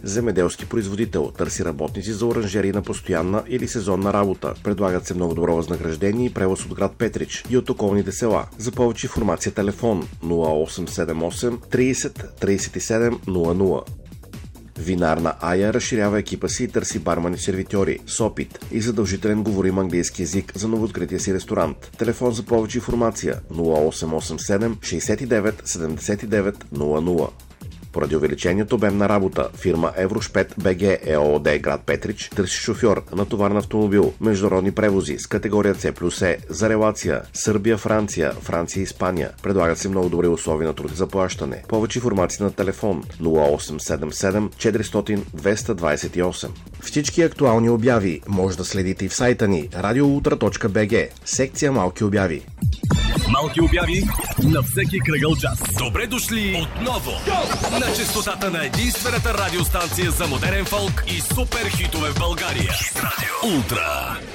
Земеделски производител търси работници за оранжерии на постоянна или сезонна работа. Предлагат се много добро възнаграждение и превоз от град Петрич и от околните села. За повече информация телефон 0878 30 37 00. Винарна Ая разширява екипа си и търси бармани сервитьори с опит и задължителен говорим английски език за новооткрития си ресторант. Телефон за повече информация 0887 69 79 00. Поради увеличението обем на работа, фирма Еврошпет БГ ЕООД град Петрич търси шофьор на товарен автомобил, международни превози с категория C+E за релация Сърбия, Франция, Франция, Испания. Предлагат се много добри условия на труд и заплащане. Повече информация на телефон 0877 400 228. Всички актуални обяви може да следите и в сайта ни radioultra.bg, секция Малки обяви. Малки обяви на всеки кръгъл час. Добре дошли отново на честотата на единствената радиостанция за модерен фолк и супер хитове в България. Ултра.